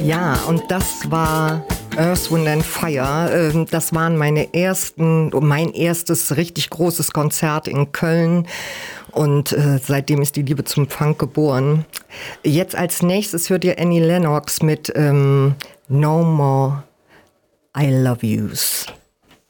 Ja, und das war Earth, Wind and Fire. Das waren mein erstes richtig großes Konzert in Köln. Und seitdem ist die Liebe zum Funk geboren. Jetzt als nächstes hört ihr Annie Lennox mit No More I Love Yous.